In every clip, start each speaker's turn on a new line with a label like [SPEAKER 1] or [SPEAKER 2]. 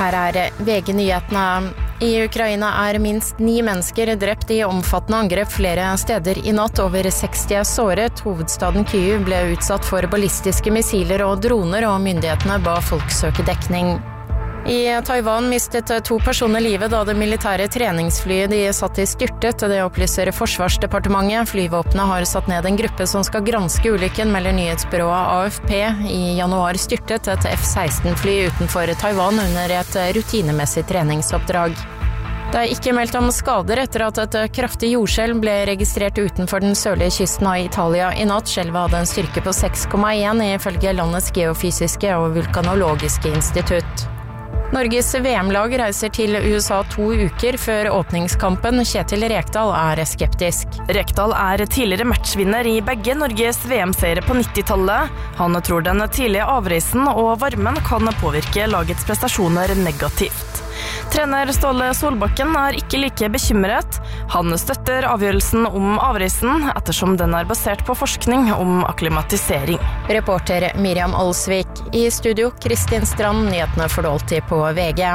[SPEAKER 1] Her VG-nyhetene. I Ukraina minst 9 mennesker drept i omfattende angrep flere steder i natt. Over 60 såret. Hovedstaden Kyiv ble utsatt for ballistiske missiler og droner, og myndighetene ba folk søke dekning. I Taiwan mistet 2 personer livet da det militære treningsflyet de satt i styrtet. Det opplyser Forsvarsdepartementet. Flyvåpenet har satt ned en gruppe som skal granske ulykken, melder nyhetsbyrået AFP. I januar styrtet et F-16-fly utenfor Taiwan under et rutinemessig treningsoppdrag. Det ikke meldt om skader etter at et kraftig jordskjelv ble registrert utenfor den sørlige kysten av Italia i natt. Skjelvet hadde en styrke på 6,1 ifølge landets geofysiske og vulkanologiske institutt. Norges VM-lag reiser til USA 2 uker før åpningskampen. Kjetil Rekdal skeptisk.
[SPEAKER 2] Rekdal tidligere matchvinner i begge Norges VM-serie på 90-tallet. Han tror den tidlige avreisen og varmen kan påvirke lagets prestasjoner negativt. Trener Ståle Solbakken ikke like bekymret. Han støtter avgjørelsen om avreisen, ettersom den basert på forskning om akklimatisering.
[SPEAKER 1] Reporter Miriam Alsvik. I studio Kristin Strand, nyhetene får du alltid på VG.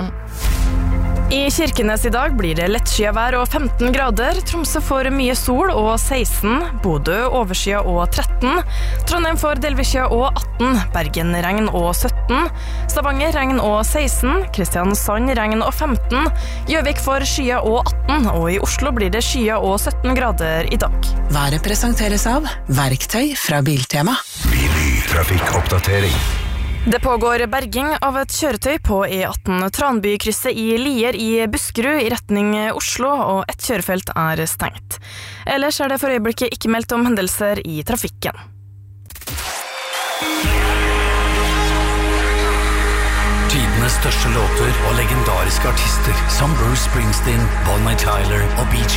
[SPEAKER 2] I Kirkenes i dag blir det lettskyet vær og 15 grader. Tromsø får mye sol og 16. Bodø overskyet og 13. Trondheim får delvis skya og 18. Bergen regn og 17. Stavanger regn og 16. Kristiansand regn og 15. Gjøvik får skya og 18. Og i Oslo blir det skya og 17 grader i dag.
[SPEAKER 3] Været presenteres av Verktøy fra Biltema.
[SPEAKER 4] Trafikkoppdatering.
[SPEAKER 2] Det pågår berging av et kjøretøy på E18 Tranbykrysset i Lier i Buskerud i retning Oslo, og et kjørefelt stengt. Ellers det for øyeblikket ikke meldt om hendelser i trafikken.
[SPEAKER 4] Tidenes største låter og legendariske artister som Bruce Springsteen, Bonnie Tyler og Bee Gees.